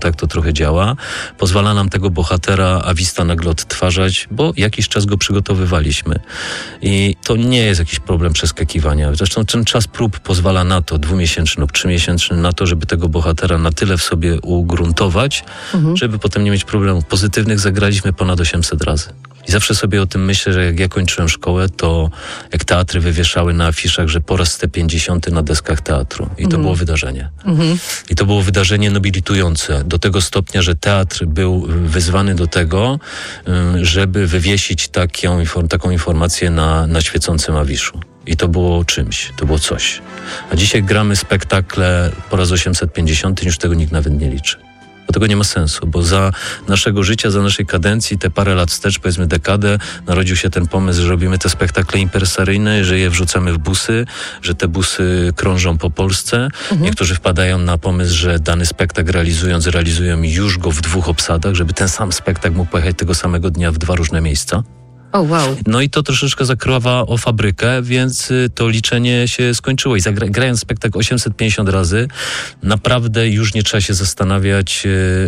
tak to trochę działa. Pozwala nam tego bohatera a vista nagle odtwarzać, bo jakiś czas go przygotowywaliśmy. I to nie jest jakiś problem przeskakiwania. Zresztą ten czas prób pozwala na to, 2-miesięczny lub 3-miesięczny, na to, żeby tego bohatera na tyle w sobie ugruntować, żeby potem nie mieć problemów. Pozytywnych zagraliśmy ponad 800 razy. I zawsze sobie o tym myślę, że jak ja kończyłem szkołę, to jak teatry wywieszały na afiszach, że po raz 150 na deskach teatru. I to było wydarzenie. I to było wydarzenie nobilitujące. Do tego stopnia, że teatr był wyzwany do tego, żeby wywiesić taką informację na świecącym awiszu. I to było czymś, to było coś. A dzisiaj gramy spektakle po raz 850, już tego nikt nawet nie liczy. Bo tego nie ma sensu, bo za naszego życia, za naszej kadencji, te parę lat wstecz, powiedzmy dekadę, narodził się ten pomysł, że robimy te spektakle impresaryjne, że je wrzucamy w busy, że te busy krążą po Polsce. Niektórzy wpadają na pomysł, że dany spektakl realizują już go w 2 obsadach, żeby ten sam spektakl mógł pojechać tego samego dnia w 2 różne miejsca. Wow. No i to troszeczkę zakrywa o fabrykę, więc to liczenie się skończyło. I grając spektakl 850 razy, naprawdę już nie trzeba się zastanawiać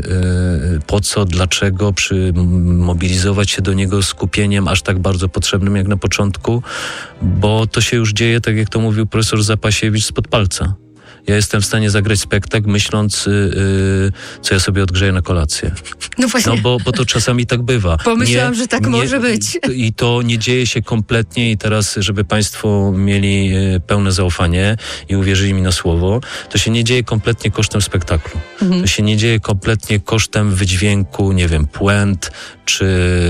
po co, dlaczego, mobilizować się do niego skupieniem aż tak bardzo potrzebnym jak na początku, bo to się już dzieje, tak jak to mówił profesor Zapasiewicz, spod palca. Ja jestem w stanie zagrać spektakl, myśląc, co ja sobie odgrzeję na kolację. No właśnie. No bo to czasami tak bywa. Pomyślałam, że tak może być. I to nie dzieje się kompletnie i teraz, żeby państwo mieli pełne zaufanie i uwierzyli mi na słowo, to się nie dzieje kompletnie kosztem spektaklu. To się nie dzieje kompletnie kosztem wydźwięku, nie wiem, puent, czy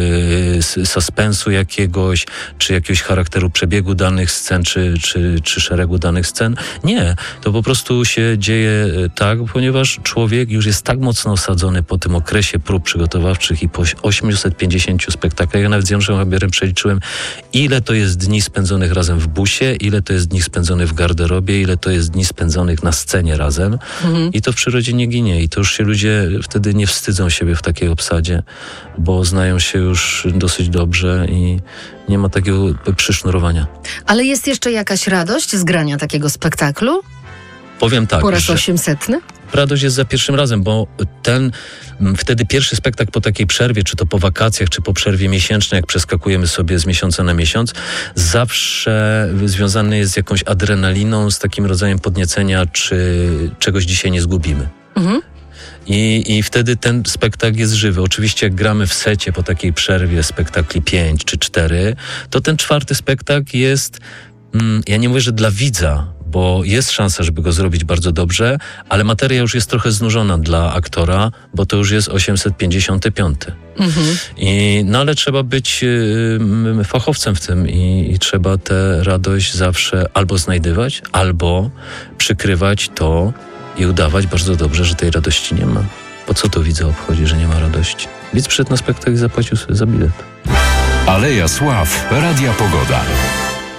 suspensu jakiegoś, czy jakiegoś charakteru przebiegu danych scen, czy szeregu danych scen. Nie, to po prostu się dzieje tak, ponieważ człowiek już jest tak mocno osadzony po tym okresie prób przygotowawczych i po 850 spektaklach. Ja nawet z Janusem Habierem przeliczyłem, ile to jest dni spędzonych razem w busie, ile to jest dni spędzonych w garderobie, ile to jest dni spędzonych na scenie razem. I to w przyrodzie nie ginie. I to już się ludzie wtedy nie wstydzą siebie w takiej obsadzie, bo znają się już dosyć dobrze i nie ma takiego przysznurowania. Ale jest jeszcze jakaś radość z grania takiego spektaklu? Powiem tak, po raz 800? Radość jest za pierwszym razem, bo wtedy pierwszy spektakl po takiej przerwie, czy to po wakacjach, czy po przerwie miesięcznej, jak przeskakujemy sobie z miesiąca na miesiąc, zawsze związany jest z jakąś adrenaliną, z takim rodzajem podniecenia, czy czegoś dzisiaj nie zgubimy. I wtedy ten spektakl jest żywy. Oczywiście jak gramy w secie po takiej przerwie spektakli 5 czy 4, to ten 4. spektakl jest, ja nie mówię, że dla widza, bo jest szansa, żeby go zrobić bardzo dobrze, ale materia już jest trochę znużona dla aktora, bo to już jest 855. Ale trzeba być fachowcem w tym i trzeba tę radość zawsze albo znajdywać, albo przykrywać to i udawać bardzo dobrze, że tej radości nie ma. Po co to widza obchodzi, że nie ma radości? Widz przyszedł na spektakl i zapłacił sobie za bilet. Aleja Sław, Radia Pogoda.